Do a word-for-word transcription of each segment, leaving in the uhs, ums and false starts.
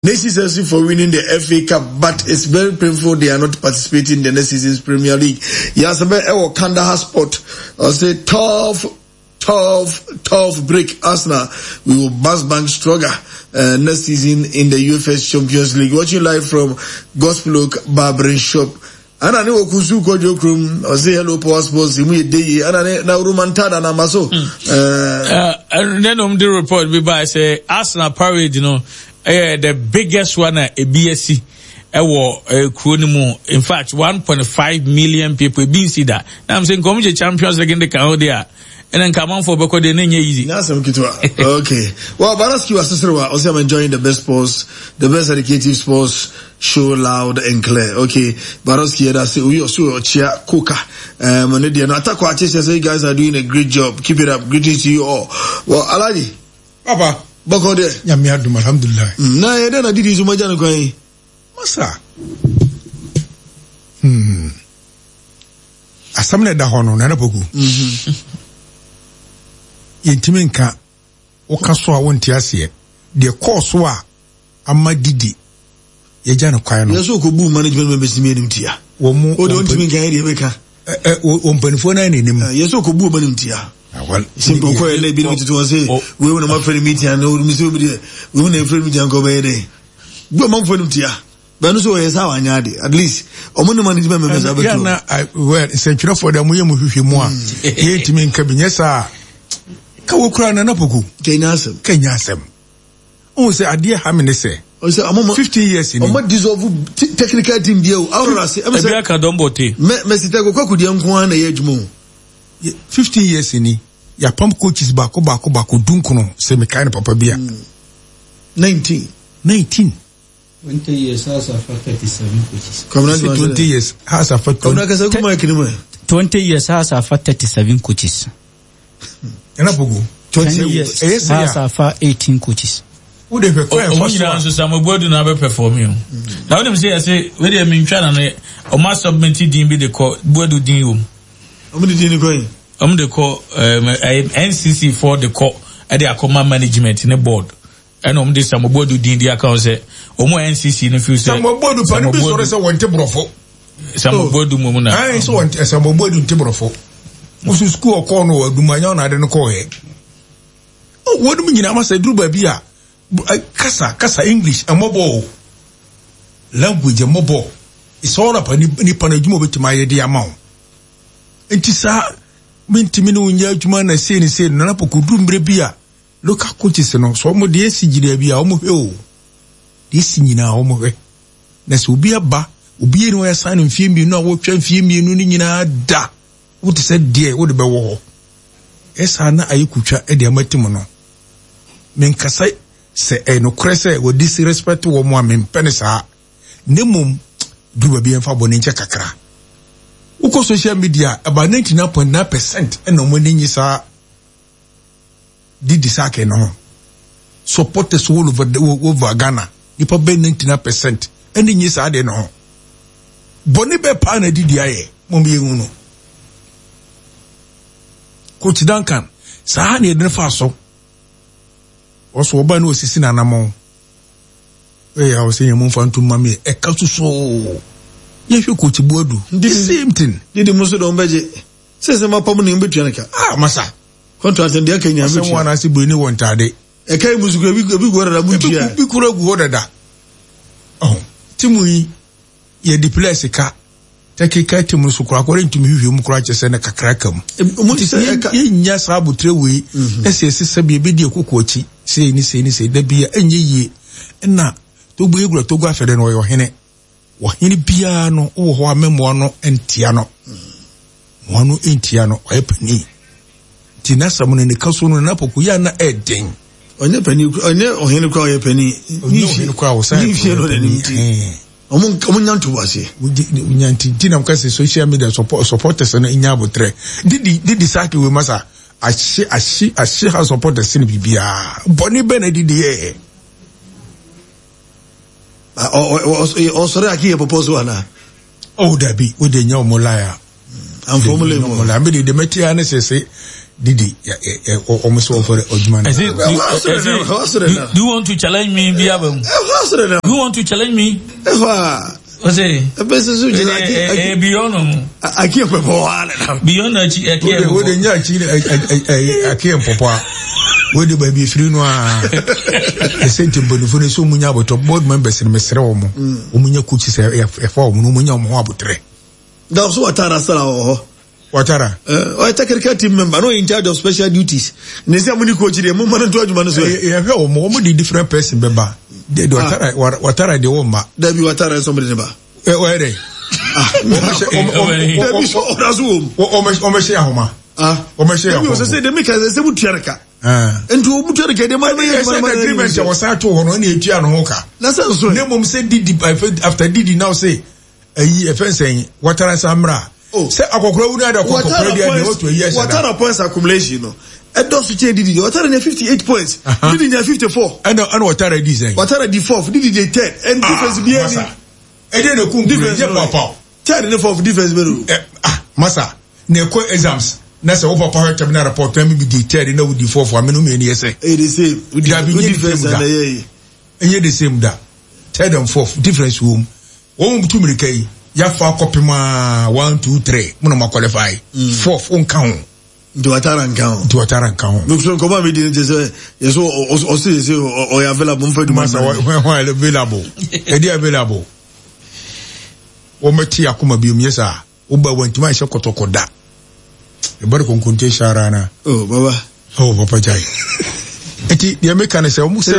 Next season for winning the F A Cup, but it's very painful they are not participating in the next season's Premier League. Yes, about our Kandahar Sport. I'll say tough, tough, tough break. Arsenal, we will bounce back stronger uh, next season in the U F S Champions League. Watching live from Gospel Oak Barbering Shop. And I know Kusu Kojo Krum, I say hello, Power Sports, immediately, and I know Romantada and Amaso. Uh, and then on the report, we buy say Arsenal parade, you know. Uh, the biggest one at uh, B S C ewo uh, in fact one point five million people being see that. Now I'm saying come to Champions League in the count there and then come on for because they name easy. Okay. Well, Baraski was also I'm enjoying the best sports, the best educative sports show loud and clear. Okay. Baraski that's we also cheer Coca. Um and the attack what say you guys are doing a great job. Keep it up. Greetings to you all. Well, Aladi. Papa Bako de nyame adum alhamdulillah na ye de na didi so maja no kwan masa hmm asam na da hono na na poku mhm yentime nka woka so a wonti ase de course a amma didi ye ja no kwan no yeso ko bu management members mi enim tia wo mu o de ontime nka ye de beka eh o mpanifo na enim yeso ko bu manim tia. Well, simple ko ele bi no to say we want to friend meeting and we say we want to friend meeting go be there go man for tia but no so yes how anya de at least omo no management members abeto ya na well century for them we hwehwe mu a ye timi nka bi nyesa ka wo kura na napoku kenya asem kenya asem o say ade ha me ne say o say omo fifty years ni omo dissolve technical team bi o awra say e bi aka don bote me me sitego kwaku de nko na ye adwuma fifteen years ni ya pump coaches bako bako bako dunkuno se me kind papa bia nineteen nineteen twenty years has for thirty-seven coaches twenty years has for twenty years has for thirty-seven coaches ena pogo twenty years has for eighteen coaches who dey perform for so so some bodu na be perform you now them say say we dey mean twa na o ma submit din bi dey call bodu din o omo di din ko yin omo dey call um, N C C for the call e dey akoma management in the board and omo dey some bodu din dey account say omo N C C no feel say some bodu pa ni bi so say wonte brofo some bodu mo na ah so wonte some bodu nte brofo musu school call no adumanya na de no call he oh wodu mi nyina ma say duru ba bia kasa kasa English amobo language amobo it's all up ni ni panadwuma betima ye de amount enti sa mintimi no nya adwuma na sei ni sei no na pokudu mbre bia local coaches no so mo de sigire bia o mo hwe o de sinyina o mo hwe na so obi aba obi no ya san mfie mi no a wo twa mfie mi no ni nyina da wo te se de wo de be wo ho esa na ayikutwa e de amatim no menkasa se e no krese wo disrespect wo mo amempene sa nemum duba bi enfa boni nche kakra uko social media about ninety-nine point nine percent eno mo ni nyisa didi sake no supporters all over the, over Ghana nipa be ninety-nine percent eni nyisa ade no boni be pa na didi aye mo mi ehun no Coach Duncan sa na eden fa so oso oba na osisi na namon eh I was saying mo fa ntum mame e ka so ye hwe Coach Boadu the same thing did the most don beje say say ma pam ni mbetua nka ah masa contract ndi aka nya betua so wana si bro ni wontade e kai musuku ebi ebi go dada butia ebi kura gu dada oh timu yi ye deplace ka take ka timu so kura ko ntumi hwehwe mu kura chese na kakra kam mo ti say ye nya sabu trewe ese ese bi bi de kokochi sei ni sei ni sei da bia enye yie na to gbe egura to gwa fede no yo hene wo hene bia no wo ho amemo no entia no mo no entia no o epani ti na samu ne kaso no na poku ya na eden onye pani onye ohene kwa o epani ni ohene kwa wo sai ni fie no ni ti omo omo nyanto wase nyanti ti na mkase social media support supporters na nya abotre didi didi sake we masa ashi ashi ashi ha supporters ni bibia boni be na didi e o sore aki e propose wana oh dabi we de nya omolaya am formula mo la be de metia na sese Didi, almost over Ojman. Do you want to challenge me? Do you want to challenge me? What's it? Beyond I can't beyond I can't papa. Where the baby free noir. The same Bonifone so munya but board members in Messeromo. Umunya coaches a form, Umunya Moabutre. That's what I saw. Watara. Uh, I take a team member, no in charge of special duties. Nesa muni coach the moment to man so. You have a more different person beba. They do Watara Watara the Oma. There be Watara somebody neba. Eh where they? Ah. There be so that's whom. Omeshe Homa. Ah. Omeshe Homa. So say they make us say Mutiaraka. Ah. And to Mutiaraka the man the agreement was out to ono ni etua no hoka. That's so. Nemom say Didi after Didi now say eh offense saying Watara Samra. Oh, say akokoro wuna da kokoro dia dey to years. What are the points accumulation no? E don so change Didi. What are the fifty-eight points? Didi na fifty-four. And and what are the saying? What are the fourth? Didi dey ten. And difference be any. E dey no kum difference je papa. Third and fourth difference be. Ah, masa. Na ko exams. Na say wo papa terminal report na me be the third na wo the fourth wa me no me ni say. E the same. We difference and eh. E the same da. Third and fourth difference wo. Wo mu tumiri kai. Ya fa kopima one two three muna ma qualify mm. fourth on count do atara count do atara count no so come me dey say yes o o say say o available mfa du masa when available e dey available o meti akoma bi um yesa o ba wantima she kotokoda e bar konkunte sharana oh baba oh papa jai eti dey make an say o mu say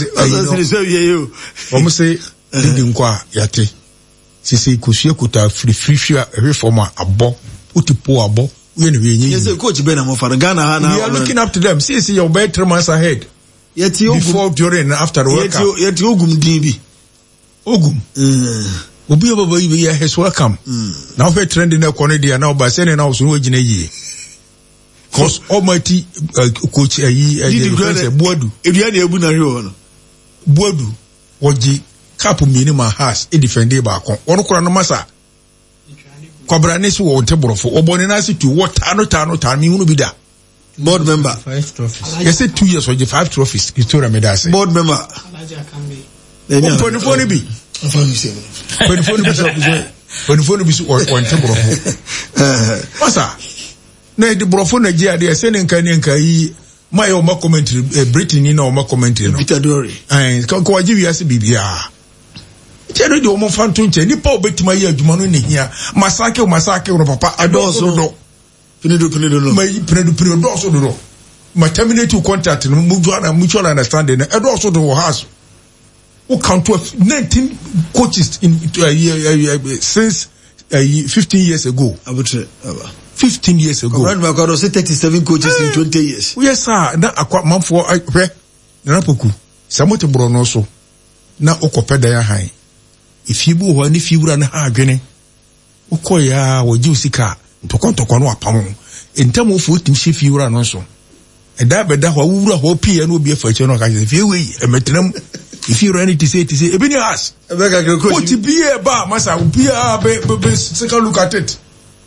o mu say didi nkwa yate sisi kusie kuta free free free reform abo utipo abo we ne we nyi yes coach Ben Amofara Ghana ha na we are looking up to them see see your better months ahead yet before during and after the work yet ogum din bi ogum mm obi baba yi is welcome mm now we trend na corner there now ba say na so we gina yi cause almighty uh, coach ayi uh, Buadu edu na ebu na hwe no Buadu woji kapu minimum has e defende ba kon ono kora no masa kobra ne so wo nteborofo obone na se tu water no ta no ta mi hunu bi da board member five trophies yes say two years or the five trophies Victoria Medase board member alaja kambe oni foni bi foni se oni foni bi so oni foni bi so o nteborofo masa na di borofo na ji ade se ne nka ne nka yi my own commentary Britain ni na own commentary no Peter Dory eh ko ko agi wiase bibia Chero di omo fanto nche ni pa obetima ye adwuma no nehia masake o masake o papa adoso do pinido pinido no mai pinido pinido doso do ma terminate contract no mutual mutual understanding e doso do house o count of nineteen coaches in uh, uh, uh, since uh, fifteen years ago abutre aba fifteen years ago right back I say thirty-seven coaches hey. in twenty years yes sir na akwa manfo hwe na poku samote bro no so na okopeda ya han ifibu ho ni fiwura na ha adwene ukoya woji usika ntokontoko no apam entam ofo tim she fiwura no so eda beda ho wura ho pie na obi afache no ka se fiwe emetram ifiwura ni tise tise ebini has ebeka ke coach oti bie ba masa obi a be second look at it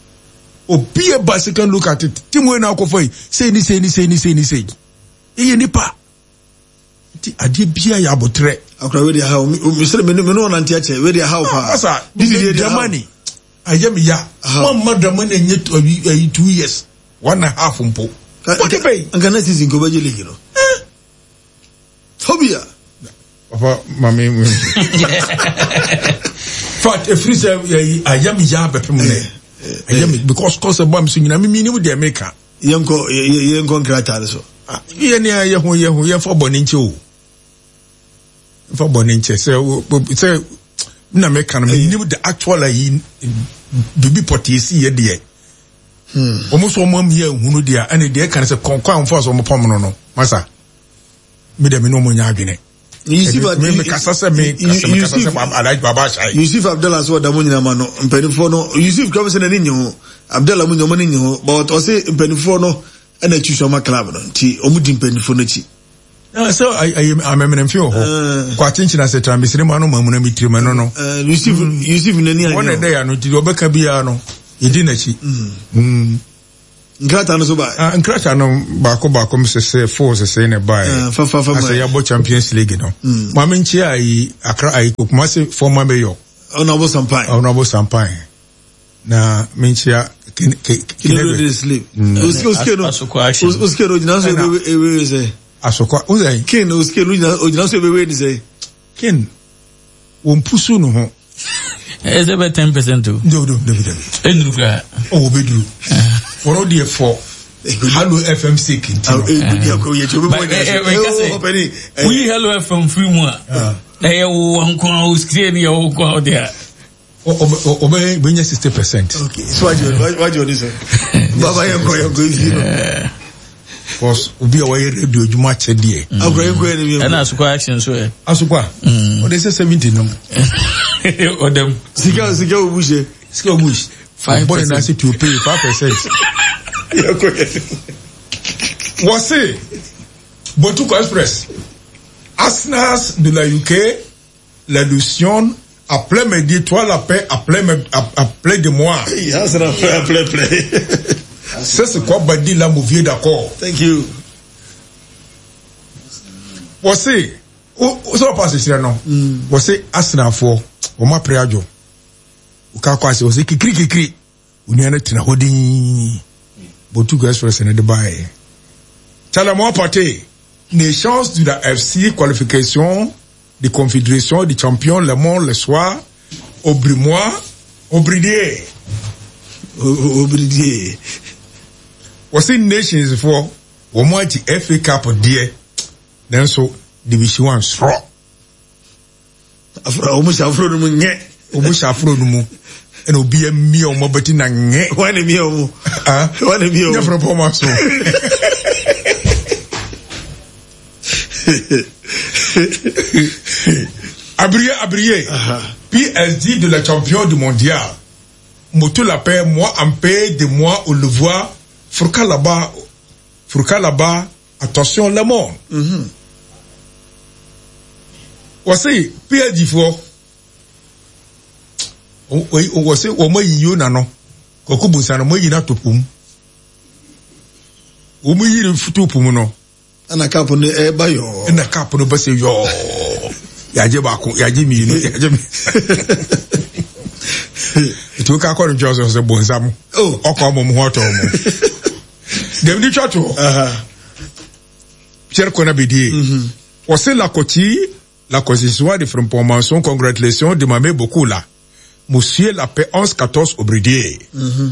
obi ba second look at it timo na akofai say ni say ni say ni say ni say iye nipa ti ade bia ya botre akra we dey how me say me no na ntia we dey how pa asa this is the money ayem ya one madam na nye two years one and a half mpo what you pay angana season ko baje league no phobia papa mami fat a free say ayem ya bepem ne ayem because cause bam so nyina me me ni dey make yenko yenko krata so ye ne ye ho ye ho ye fo boni nche o for born say say na make can me the actual yi bibi potisi ye de hmm almost one mom here hunu dia and they can say konkwan for so mo pom no no masa me de me no mo nya adwene Yusuf me kasa se me kasa me kasa se Alhaji Baba Shai Yusuf Abdallah so da mo nyina ma no mpanifo no Yusuf come say na ni nyo Abdallah mo nyo mo ni nyo but o say mpanifo no na chuso ma club no ti o mu di mpanifo no chi. Uh, so I I am a feel ho kwa chinchina se tambisire ma no mamu na mitiri ma no no Yusuf Yusuf nani anyo one day anu ti obeka bia no yedi na chi mm Nkrata no so ba. Ah, Nkrata no baako baako me say four say na buy. Fa fa fa. As a yabo Champions League no. Ma me nchi ai Accra ai Kumasi former mayor. Honorable Sampai. Honorable Sampai. Na me nchi a Kinebe dey sleep. Uske no. Uske no jina so e we say. Asokwa uzai. Ken uske no jina so e we ni say. Ken won pusu no ho. Is about ten percent too? No, no, no, no. Oh, we do. For all the for Hello F M sick. We Hello F M free one. Eh, one corner who's clearly your corner there. Obey, bring sixty percent. Okay, so what you what you say? Baba, you're going to because we be away radio you match a day. I'm going to and that's quite action so. Asukwa. What they say seventy no. Or them. Sika sika obuche. Sika obuche. Five boy na to pay five percent. What's it? Botuko Express. Asnas de la U K, la Lucion, appelez midi, toi la paix, appelez appelez de moi. Asnas appelez appelez. Ça c'est quoi Badi la mouvier d'accord. Thank you. What's it? O so passe ici non. What's it? Asnas for. O ma preajo. O ka kwase o se kikri kikri. Uni ana tina hodi. Botuko Express na de bae. Tala mo party. Les chances de la F C qualification de confédération des champions le monde le soir au Brimois au Bridier au Bridier what's nations for au moins du F A Cup there then so division one straw afro o mo afro no nye o mo afro no mo and obi mi o mo beti na nye wane mi o mo ah wane mi o mo from performance Abrié, abrié. Uh-huh. P S D de la champion du mondial. Moto la paix, moi en paix, de moi au le voir. Fourka là-bas, Fourka là-bas, attention le monde. Mhm. Voici, P S D fort. Oui, voici, au moins il y a non. Koko busana, moi il y a tout pour. Au moins il y a tout pour non. Ana kapo ne e ba yo na kapo no base yo ya je ba ko ya je mi no ya je mi itu ka ko njo so se bonzam oh oko mo mo hoto mo dem di chacho aha Pierre Kona Bidi on sait la Coty la constitution de Front-Promotion congratulations de mamé beaucoup là monsieur la paix onze quatorze au Bridier mhm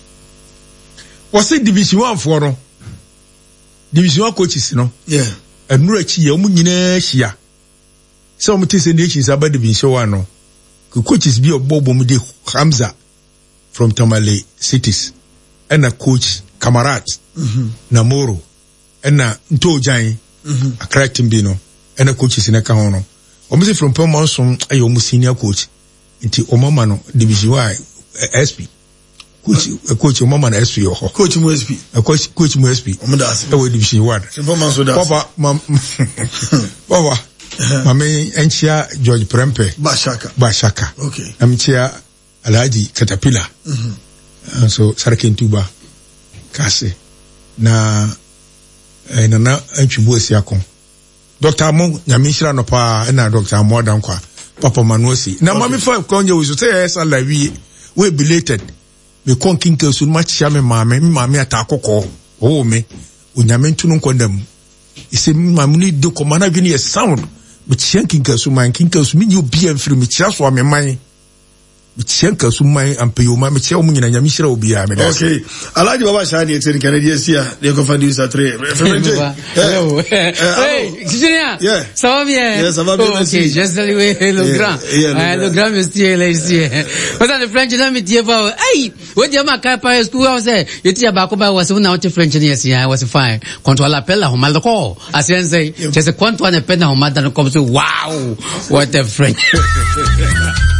on sait division en foron division coaches no yeah enura chi ya mu nyina hia se o mte se nations aba division one no coaches bi obobo mu de Hamza from Tamale cities and a coach Kamarat mhm Namoro and a Ntojan mhm Accra Timbi no and a coaches in a ka ho no o mse from Promotion ayo mu senior coach nti o mama no division one S P coach coach o mama na S P yo coach mu S P coach coach mu S P o mda as e we division one simple man so that papa mam papa mame enchia George Prempe Bashaka Bashaka okay amchia Alhaji Caterpillar mhm so Sarkin Tuba kase na eh na antwibo asiakon Doctor Mo nyamishira no pa na Doctor Mo dankwa papa Manuosi na mame fa konje we so say yes ala we we belated me kon kinka so ma chia me mame me mame atakoko o me onyame ntunu nkondam ise mame ni de komana dwene ye sound me chia kinka so man kinka so me ni obi amfiri me chia so ameman me chia kinka so man ampeyo ma me chia o munyina nyame hira obi a me da okay Alhaji Baba Shani etin Canadian sia de ko fa news atre hello hey Julien yeah ça va bien yeah ça va bien oh, ok je salue le grand ah le grand monsieur là ici parce que French là me dit pas hey we dia ma ka pa school house you tia ba ko ba was na what French ni yes I was fine control l'appel la homal ko asiense je sais quand on appelle na homal dans comme ça wow what a French